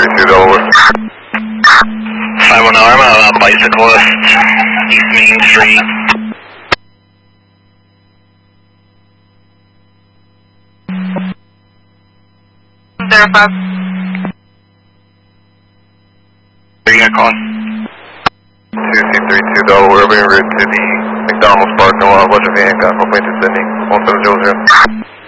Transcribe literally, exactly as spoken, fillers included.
three two Delaware. five one zero, I'm out on Bicyclist, East Main Street. Zero five. Where you got calling? two C three two Delaware, being route to the McDonald's parking lot, West Hancock, hoping to Sydney, one seven zero zero.